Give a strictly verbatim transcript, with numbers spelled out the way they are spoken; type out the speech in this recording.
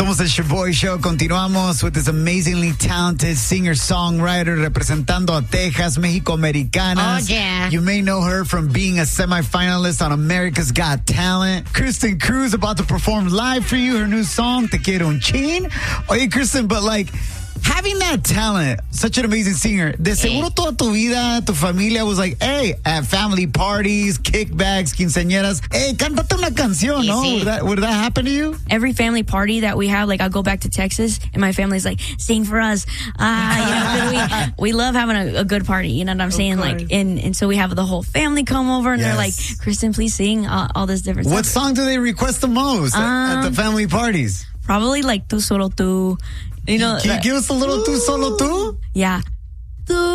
Somos el Shaboy Show. Continuamos with this amazingly talented singer-songwriter representando a Texas, Mexico-Americanas. Oh, yeah. You may know her from being a semifinalist on America's Got Talent. Kristen Cruz about to perform live for you her new song, Te Quiero Un Chin. Oye, Kristen, but like, having that talent, such an amazing singer, de seguro toda tu vida, tu familia was like, hey, at family parties, kickbacks, quinceañeras, hey, cántate una canción, no? Sí. Would that, would that happen to you? Every family party that we have, like I'll go back to Texas and my family's like, sing for us. Ah, you know, we, we love having a, a good party, you know what I'm saying? Like, and, and so we have the whole family come over and Yes. they're like, Kristen, please sing all, all this different What stuff. song do they request the most at, at Um, the family parties? Probably like Tu Solo Tu. You know, Can you give us a little Tu Solo Tu? yeah. Tu